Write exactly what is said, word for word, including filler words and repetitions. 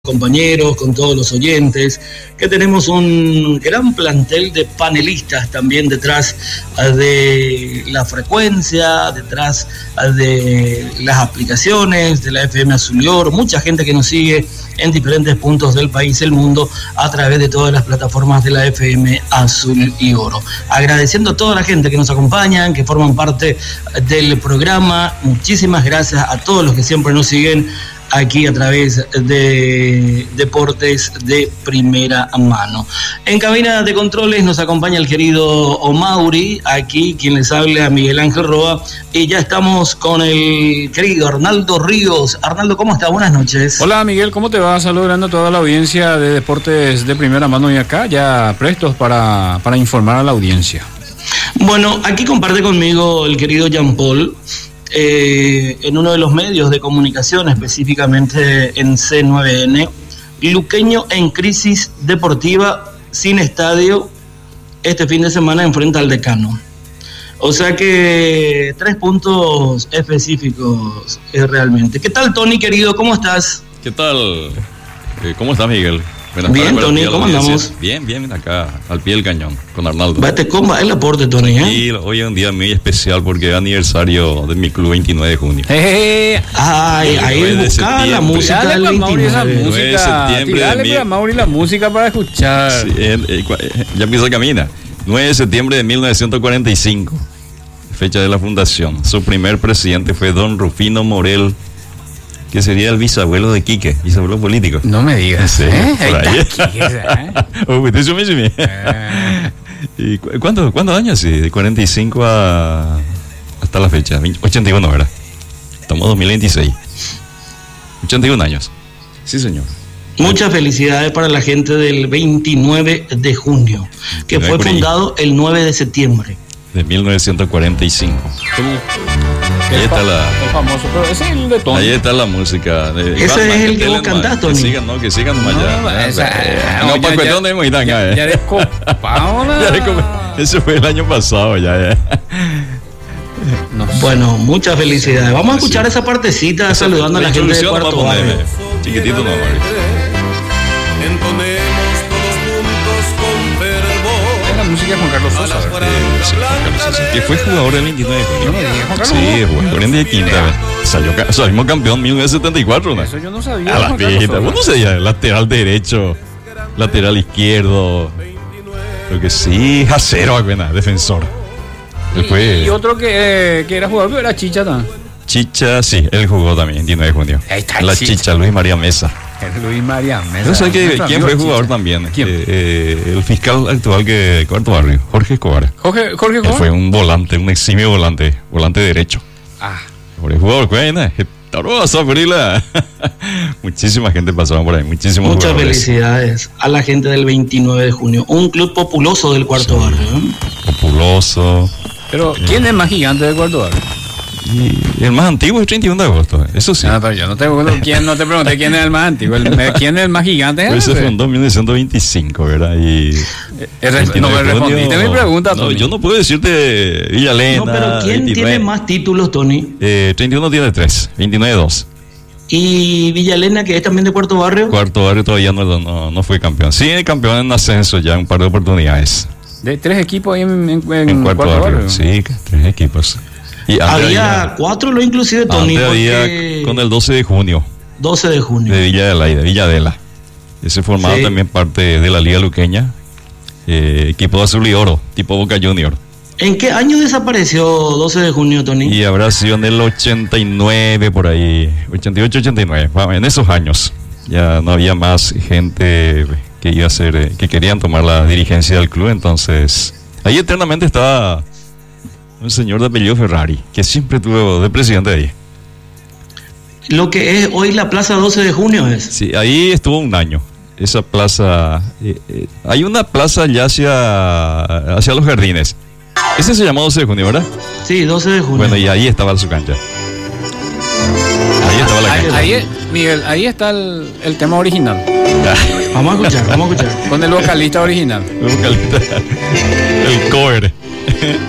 compañeros, con todos los oyentes, que tenemos un gran plantel de panelistas también detrás de la frecuencia, detrás de las aplicaciones de la F M Azul y Oro, mucha gente que nos sigue en diferentes puntos del país y el mundo a través de todas las plataformas de la F M Azul y Oro. Agradeciendo a toda la gente que nos acompañan, que forman parte del programa, muchísimas gracias a todos los que siempre nos siguen aquí a través de Deportes de Primera Mano. En cabina de controles nos acompaña el querido Omauri, aquí quien les habla, Miguel Ángel Roa, y ya estamos con el querido Arnaldo Ríos. Arnaldo, ¿cómo está? Buenas noches. Hola Miguel, ¿cómo te va? Saludando a toda la audiencia de Deportes de Primera Mano y acá ya prestos para, para informar a la audiencia. Bueno, aquí comparte conmigo el querido Jean Paul. Eh, en uno de los medios de comunicación, específicamente en C nueve N, luqueño en crisis deportiva, sin estadio, este fin de semana enfrenta al Decano. O sea que tres puntos específicos eh, realmente. ¿Qué tal, Tony, querido? ¿Cómo estás? ¿Qué tal? Eh, ¿Cómo estás, Miguel? Buenas bien, tardes, Tony, ¿cómo andamos? Bien, bien, acá, al pie del cañón, con Arnaldo. Vete, ¿cómo va el aporte, Tony? ¿eh? Y hoy es un día muy especial porque es aniversario de mi club, veintinueve de junio. Hey, Ay, ahí busca la música del veintinueve. Dale a Mauri la música para escuchar. Sí, él, él, ya empieza a caminar. nueve de septiembre de mil novecientos cuarenta y cinco, fecha de la fundación. Su primer presidente fue don Rufino Morel, que sería el bisabuelo de Quique, bisabuelo político. No me digas, sí, ¿eh? Por ahí. ¿eh? Oh, eh. ¿Y cu- cuántos, cuántos años? Sí, de cuarenta y cinco a hasta la fecha, ochenta y uno, ¿verdad? Estamos en dos mil veintiséis. ochenta y uno años. Sí, señor. Muchas felicidades para la gente del veintinueve de junio, que fue fundado el nueve de septiembre. De mil novecientos cuarenta y cinco. El, ahí está la. El famoso, pero ese es el de Tony. Ahí está la música. De, ese Iván, es el que vos cantás, Tony. Que sigan, no, que sigan nomás no, ya. Esa, no, no, para cuestión de Moitán, ya. Ya descopado, ese fue el año pasado, ya, ya. No sé. Bueno, muchas felicidades. Vamos a escuchar sí. esa partecita esa, saludando a la gente de Cuarto Barrio. Chiquitito no, Mario. Música de Juan Carlos Sosa, sí, sí, Juan Carlos Sosa, que fue jugador del veintinueve de junio. Yo me dije, Juan Carlos. Sí, jugador en de quinta. Salió, salimos campeón en mil novecientos setenta y cuatro, ¿no? Eso yo no sabía. A la pista. Vos no sabías, lateral derecho, lateral izquierdo. Creo que sí, Jacero, apenas, defensor. Y, fue, y otro que, eh, que era jugador, era Chicha también. Chicha, sí, él jugó también, veintinueve de junio. Ahí está, la Chicha, Chicha Luis María Mesa. Luis María Mesa. ¿No sabes que, quién fue jugador Chicha? También? ¿Quién? Eh, eh, el fiscal actual que Cuarto Barrio, Jorge Escobar. Jorge, Jorge Escobar. Él fue un volante, un eximio volante, volante derecho. Ah. Por el jugador, bueno, muchísima gente pasaba por ahí, muchísimos Muchas jugadores. Felicidades a la gente del veintinueve de junio, un club populoso del Cuarto sí, Barrio. ¿eh? Populoso. Pero, ¿quién eh. es más gigante del Cuarto Barrio? Y el más antiguo es el treinta y uno de agosto, eso sí. No, pero yo no te, ¿quién, no te pregunté quién es el más antiguo, el, ¿quién es el más gigante? Pues se fundó en mil novecientos veinticinco, ¿verdad? Y el, no me respondiste mi pregunta, no, Tony. Yo no puedo decirte Villalena. No, pero ¿quién veintinueve tiene más títulos, Tony? Eh, treinta y uno tiene tres, veintinueve dos. ¿Y Villalena, que es también de Cuarto Barrio? Cuarto Barrio todavía no, no, no fue campeón. Sí, campeón en ascenso ya un par de oportunidades. ¿De tres equipos ahí en, en, en, en Cuarto, Cuarto Barrio? Barrio? Sí, tres equipos. Y había, había cuatro, lo inclusive, Tony. Antes había con el doce de junio. doce de junio. De Villa de la de Villadela. Ese formaba sí. también parte de la Liga Luqueña. Eh, equipo de azul y oro, tipo Boca Junior. ¿En qué año desapareció doce de junio, Tony? Y habrá sido en el ochenta y nueve, por ahí. ochenta y ocho, ochenta y nueve. En esos años. Ya no había más gente que iba a ser, que querían tomar la dirigencia del club. Entonces, ahí eternamente estaba un señor de apellido Ferrari, que siempre tuvo de presidente ahí. Lo que es hoy la plaza doce de junio es. Sí, ahí estuvo un año. Esa plaza, eh, eh, hay una plaza ya hacia, hacia los jardines. Ese se llamó doce de junio, ¿verdad? Sí, doce de junio. Bueno, y ahí estaba su cancha. Ahí estaba la cancha. Ahí, ahí, Miguel, ahí está el, el tema original. Vamos a escuchar, vamos a escuchar. Con el vocalista original. El vocalista. El cover.